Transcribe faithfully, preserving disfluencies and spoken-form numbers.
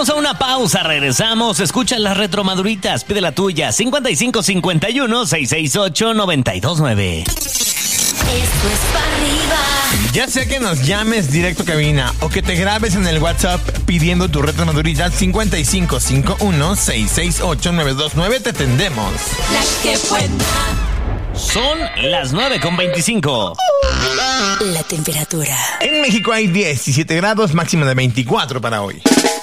Vamos a una pausa, regresamos. Escucha las retromaduritas, pide la tuya. cincuenta y cinco cincuenta y uno, seiscientos sesenta y ocho, noventa y dos nueve. Esto es para arriba. Ya sea que nos llames directo a cabina o que te grabes en el WhatsApp pidiendo tu retromadurita cincuenta y cinco cincuenta y uno, seiscientos sesenta y ocho, novecientos veintinueve, te tendemos. La que pueda. Son las nueve con veinticinco. La temperatura. En México hay diecisiete grados, máxima de veinticuatro para hoy.